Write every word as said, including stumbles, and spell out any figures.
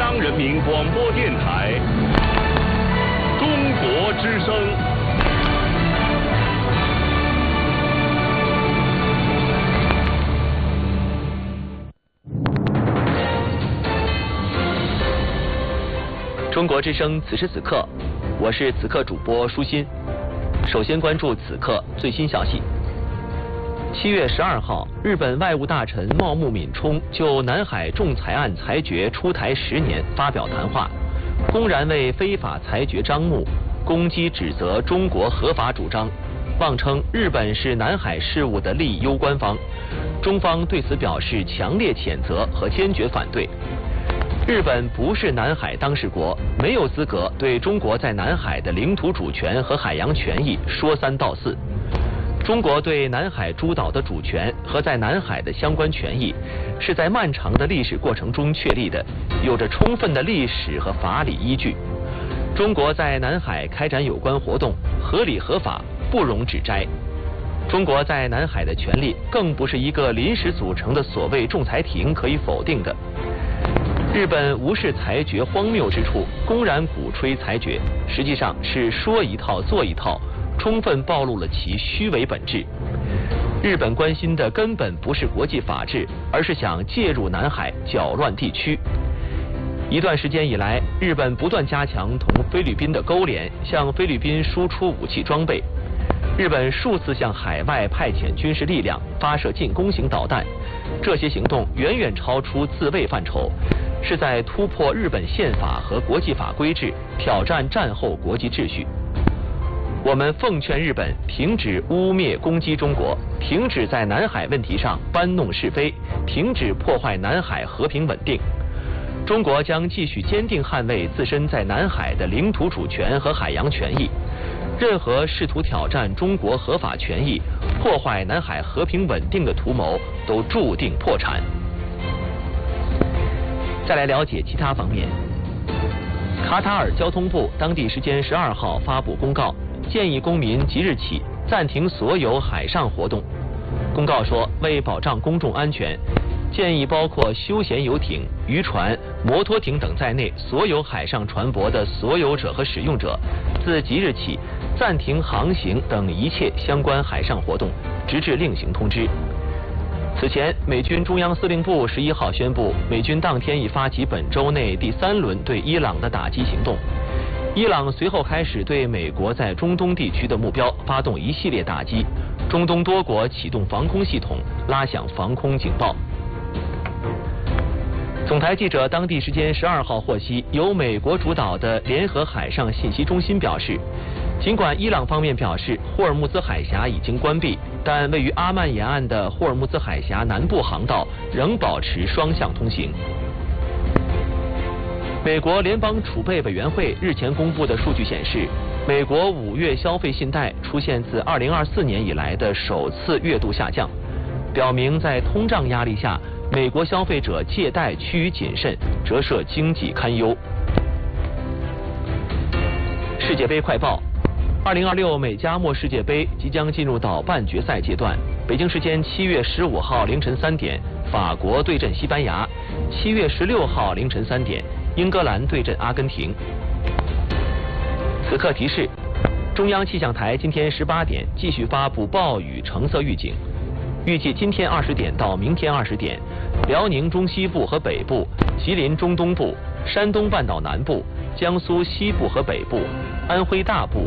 央人民广播电台中国之声。 中国之声，此时此刻，我是此刻主播舒心。首先关注此刻最新消息。七月十二号，日本外务大臣茂木敏充就南海仲裁案裁决出台十年发表谈话，公然为非法裁决张目，攻击指责中国合法主张，妄称日本是南海事务的利益攸关方。中方对此表示强烈谴责和坚决反对。日本不是南海当事国，没有资格对中国在南海的领土主权和海洋权益说三道四。中国对南海诸岛的主权和在南海的相关权益，是在漫长的历史过程中确立的，有着充分的历史和法理依据。中国在南海开展有关活动，合理合法，不容指摘。中国在南海的权利，更不是一个临时组成的所谓仲裁庭可以否定的。日本无视裁决荒谬之处，公然鼓吹裁决，实际上是说一套做一套，充分暴露了其虚伪本质。日本关心的根本不是国际法治，而是想介入南海，搅乱地区。一段时间以来，日本不断加强同菲律宾的勾连，向菲律宾输出武器装备。日本数次向海外派遣军事力量，发射进攻型导弹，这些行动远远超出自卫范畴，是在突破日本宪法和国际法规制，挑战战后国际秩序。我们奉劝日本停止污蔑攻击中国，停止在南海问题上搬弄是非，停止破坏南海和平稳定。中国将继续坚定捍卫自身在南海的领土主权和海洋权益。任何试图挑战中国合法权益、破坏南海和平稳定的图谋，都注定破产。再来了解其他方面。卡塔尔交通部当地时间十二号发布公告，建议公民即日起暂停所有海上活动。公告说，为保障公众安全，建议包括休闲游艇、渔船、摩托艇等在内所有海上船舶的所有者和使用者，自即日起暂停航行等一切相关海上活动，直至另行通知。此前，美军中央司令部十一号宣布，美军当天已发起本周内第三轮对伊朗的打击行动。伊朗随后开始对美国在中东地区的目标发动一系列打击，中东多国启动防空系统，拉响防空警报。总台记者当地时间十二号获悉，由美国主导的联合海上信息中心表示，尽管伊朗方面表示霍尔木兹海峡已经关闭，但位于阿曼沿岸的霍尔木兹海峡南部航道仍保持双向通行。美国联邦储备委员会日前公布的数据显示，美国五月消费信贷出现自二零二四年以来的首次月度下降，表明在通胀压力下，美国消费者借贷趋于谨慎，折射经济堪忧。世界杯快报：二零二六美加墨世界杯即将进入到半决赛阶段。北京时间七月十五号凌晨三点，法国对阵西班牙；七月十六号凌晨三点，英格兰对阵阿根廷。此刻提示：中央气象台今天十八点继续发布暴雨橙色预警，预计今天二十点到明天二十点，辽宁中西部和北部、吉林中东部、山东半岛南部、江苏西部和北部、安徽大部、